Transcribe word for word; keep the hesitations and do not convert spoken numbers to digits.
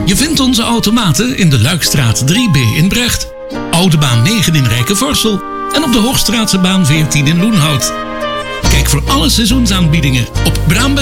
Je vindt onze automaten in de Luikstraat drie B in Brecht, Oude Baan negen in Rijkenvorsel en op de Hoogstraatse baan veertien in Loenhout. Kijk voor alle seizoensaanbiedingen op Braamberg.